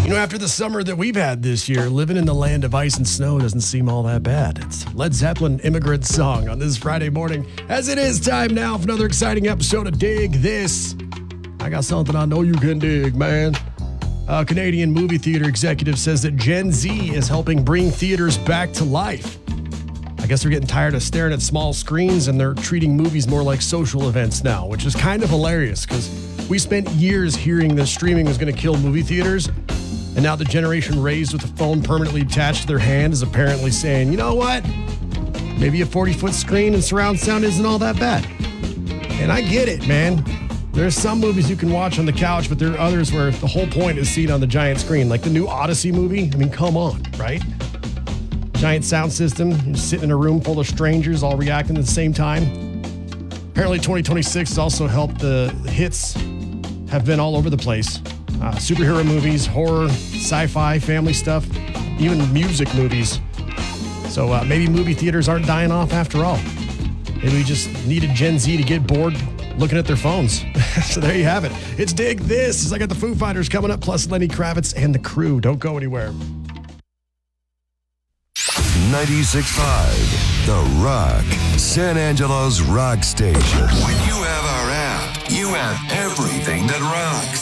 After the summer that we've had this year, living in the land of ice and snow doesn't seem all that bad. It's Led Zeppelin Immigrant Song on this Friday morning, as it is time now for another exciting episode of Dig This. I got something I know you can dig, man. A Canadian movie theater executive says that Gen Z is helping bring theaters back to life. I guess they're getting tired of staring at small screens and they're treating movies more like social events now, which is kind of hilarious because we spent years hearing that streaming was going to kill movie theaters. And now the generation raised with a phone permanently attached to their hand is apparently saying, you know what? Maybe a 40-foot screen and surround sound isn't all that bad. And I get it, man. There's some movies you can watch on the couch, but there are others where the whole point is seen on the giant screen. Like the new Odyssey movie. I mean, come on, right? Giant sound system, you're sitting in a room full of strangers all reacting at the same time. Apparently 2026 has also helped the hits have been all over the place. Superhero movies, horror, sci-fi, family stuff, even music movies. So maybe movie theaters aren't dying off after all. Maybe we just needed Gen Z to get bored looking at their phones. So there you have it. It's Dig This. I got the Foo Fighters coming up, plus Lenny Kravitz and the crew. Don't go anywhere. 96.5, The Rock, San Angelo's rock station. When you have our app, you have everything that rocks.